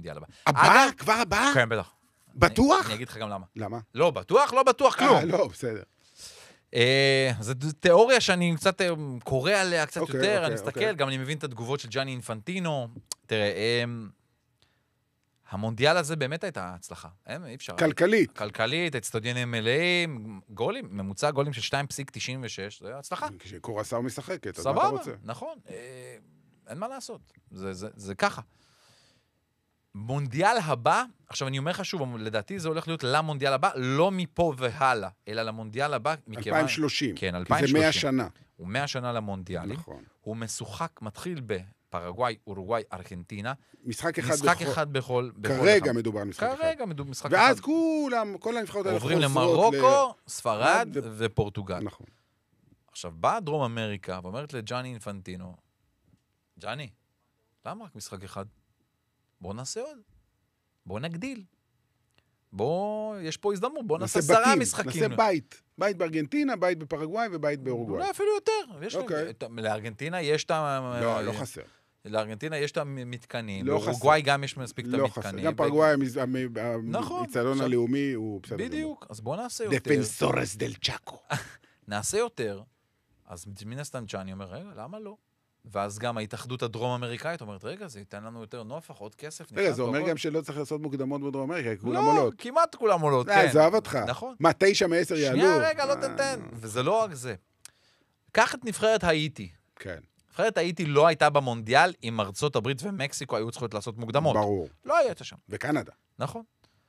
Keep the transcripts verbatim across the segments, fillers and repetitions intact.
המונדיאל הבא. הבא? כבר הבא? כן, בטח. בטוח? אני אגיד לך גם למה. למה? לא בטוח, לא בטוח כלום. אה, לא, בסדר. זו תיאוריה שאני קצת קורא עליה קצת אוקיי, יותר, אוקיי, אני מסתכל, אוקיי. גם אני מבין את התגובות של ג'אני אינפנטינו. תראה, המונדיאל הזה באמת הייתה הצלחה. אי אפשר. כלכלית. כלכלית, אצטדיונים מלאים, גולים, ממוצע גולים של שתיים נקודה תשעים ושש, זה הצלחה. כשקורסאו משחקת, אז מה אתה סבבה, רוצה? נכון. אין מה לעשות. זה, זה, זה ככה. מונדיאל הבא, עכשיו אני אומר לך שוב, לדעתי זה הולך להיות למונדיאל הבא, לא מפה והלאה, אלא למונדיאל הבא. אלפיים ושלושים. כן, אלפיים אלפיים ושלושים. כי זה מאה שנה. הוא מאה שנה למונדיאלים. נכון. הוא משוחק, מתחיל בפרגוואי, אורוגוואי, ארגנטינה. משחק אחד משחק בכל... אחד בכל... כרגע מדובר על משחק אחד. כרגע מדובר משחק אחד. ואז כולם, כל הנבחרות האלה עוברים למרוקו, ספרד ו... ופורטוגל. נכון. עכשיו, באה דרום אמריקה ואומרת לג'אני אינפנטינו, ג'אני, למה רק משחק אחד? בוא נעשה עוד. בוא נגדיל. בוא, יש פה הזדמנות, בוא נעשה עשרה משחקים. נעשה בית. בית בארגנטינה, בית בפרגוואי ובית באורוגוואי. אולי אפילו יותר. יש אוקיי. לארגנטינה יש את ה... לא, לא חסר. לארגנטינה יש את המתקנים. לא חסר. לאורוגוואי גם יש מספיק את לא המתקנים. חסר. גם פרגוואי, נכון. המצטדיון הלאומי הוא בסדר. בדיוק. אז בוא נעשה יותר. דפנסורס דל צ'אקו. נעשה יותר. אז מן הסתם צ'אני אומר, רגע, למה לא? ואז גם ההתאחדות הדרום-אמריקאית אומרת, רגע, זה ייתן לנו יותר נופח, עוד כסף. רגע, זה אומר גם שלא צריך לעשות מוקדמות בדרום אמריקה, כולם לא, עולות. כמעט כולם עולות, אה, כן. עזוב אותך. נכון. מה, תשע מעשר יעלו? שנייה, רגע, לא תתן. וזה לא רק זה. קח את נבחרת האיטי. כן. נבחרת האיטי לא הייתה במונדיאל, אם ארצות הברית ומקסיקו היו צריכות לעשות מוקדמות. ברור. לא הייתה שם. וקנדה. נכון.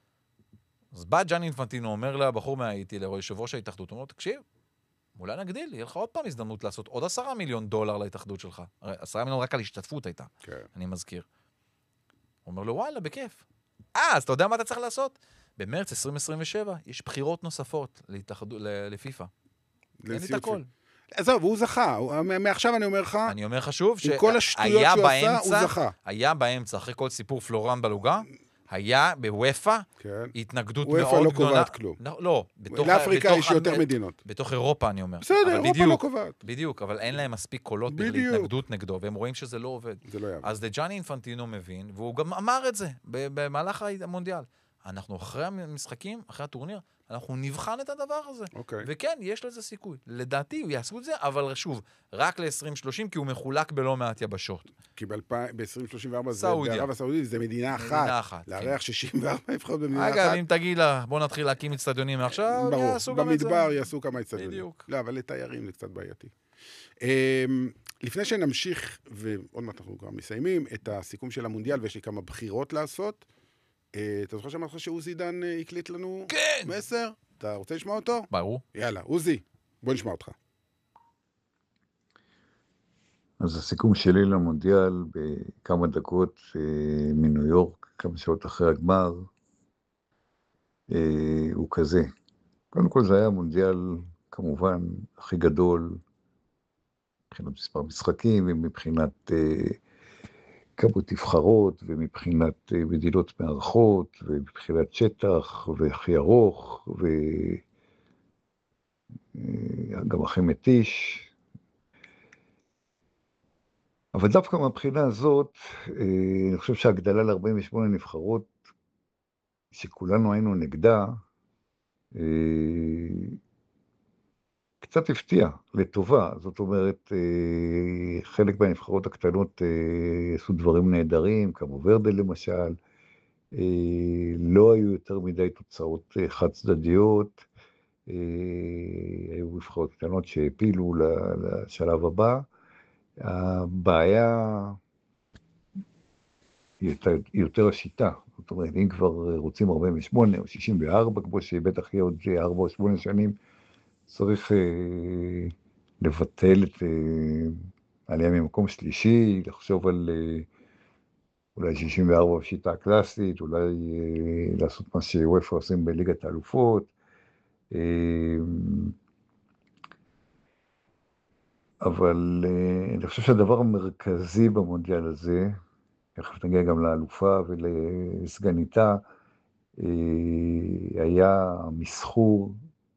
אז בא ג'אני אינפנטינו, אומר לבחור מהאיטי, ליושב ראש ההתאחדות, הוא אומר, תקשיב, אולי נגדיל, יהיה לך עוד פעם הזדמנות לעשות עוד עשרה מיליון דולר להתאחדות שלך. הרי עשרה מיליון רק על השתתפות הייתה, כן. אני מזכיר. הוא אומר לו, וואלה, בכיף. אה, אז אתה יודע מה אתה צריך לעשות? במרץ עשרים עשרים ושבע יש בחירות נוספות להתאחדות, לפיפה. אין לי את הכל. עזוב, הוא זכה. מעכשיו אני אומר לך, אני אומר לך שוב, עם כל השטויות שהוא עשה, הוא זכה. היה באמצע, אחרי כל סיפור פלורן בלוגה, היה בוופא התנגדות מאוד גדולה. וופא לא קובעת כלום. לא, לאפריקה יש יותר מדינות. בתוך אירופה, אני אומר. בסדר, אירופה לא קובעת. בדיוק, אבל אין להם מספיק קולות להתנגדות נגדו, והם רואים שזה לא עובד. זה לא יעבוד. אז ג'אני אינפנטינו מבין, והוא גם אמר את זה במהלך המונדיאל. אנחנו אחרי המשחקים, אחרי הטורניר, אנחנו נבחן את הדבר הזה. אוקיי. וכן, יש לזה סיכוי. לדעתי, הוא יעשו את זה, אבל שוב, רק ל-עשרים שלושים, כי הוא מחולק בלא מעט יבשות. כי ב-עשרים שלושים וארבע זה סעודיה. בערב הסעודית, זה מדינה אחת. מדינה אחת, לארח שישים וארבע נבחרות במדינה אחת. אגב, אם תגיד לה, בוא נתחיל להקים אצטדיונים מעכשיו, יעשו גם את זה. במדבר יעשו כמה אצטדיונים. בדיוק. לא, אבל לתיירים זה קצת בעייתי. לפני שנמשיך, ועוד מעט אנחנו גם מסיימים, את הסיכום של המונדיאל, ויש לי כמה בחירות לעשות. אתה זוכר שאמרת שעוזי דן הקליט לנו מסר? אתה רוצה לשמוע אותו? ברור. יאללה, עוזי, בוא נשמע אותך. אז הסיכום שלי למונדיאל בכמה דקות מניו יורק, כמה שעות אחרי הגמר, הוא כזה. קודם כל זה היה מונדיאל כמובן הכי גדול, מבחינת מספר משחקים ומבחינת כמות נבחרות ומבחינת מדינות מארחות ומבחינת שטח והכי ארוך וגם הכי מתיש. אבל דווקא מהבחינה הזאת, אני חושב שהגדלה ל-ארבעים ושמונה נבחרות, שכולנו היינו נגדה, קצת הפתיע, לטובה. זאת אומרת, חלק מהנבחרות הקטנות עשו דברים נהדרים, כמו ורדה למשל, לא היו יותר מדי תוצאות חד צדדיות, היו נבחרות קטנות שהפילו לשלב הבא. הבעיה היא יותר, יותר השיטה, זאת אומרת, אם כבר רוצים ארבעים ושמונה או שישים וארבע, כמו שבטח יהיה עוד ארבע או שמונה שנים, צריך אה, לבטל את אה, עלייה ממקום שלישי, לחשוב על אה, אולי שישים וארבע בשיטה הקלאסית, אולי אה, לעשות מה שוופא עושים בליגת האלופות. אה, אבל אה, אני חושב שהדבר המרכזי במונדיאל הזה, תכף נגיע גם לאלופה ולסגניתה, אה, היה מסחור,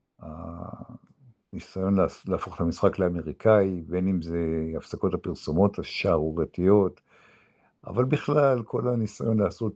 ניסיון להפוך את המשחק לאמריקאי, בין אם זה הפסקות הפרסומות השערורייתיות, אבל בכלל כל הניסיון לעשות